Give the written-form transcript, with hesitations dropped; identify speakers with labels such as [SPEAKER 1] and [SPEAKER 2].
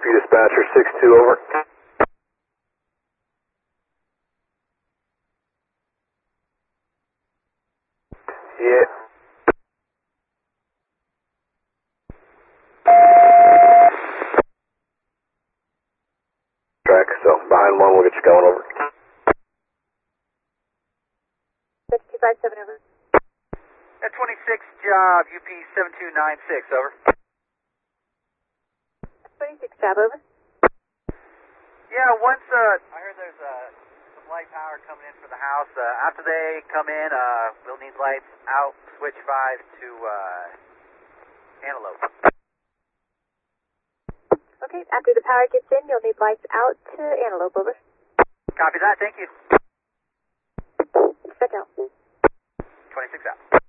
[SPEAKER 1] UP dispatcher 6-2, over. Yeah. Track, so behind one, we'll get you going, over.
[SPEAKER 2] 6257, over.
[SPEAKER 3] At 26, job UP 7296, over.
[SPEAKER 2] 26, job, over.
[SPEAKER 3] Yeah, once I heard there's some light power coming in for the house. After they come in, we'll need lights out, switch 5 to Antelope.
[SPEAKER 2] Okay, after the power gets in, you'll need lights out to Antelope, over.
[SPEAKER 3] Copy that, thank you.
[SPEAKER 2] Check out.
[SPEAKER 3] 26 out.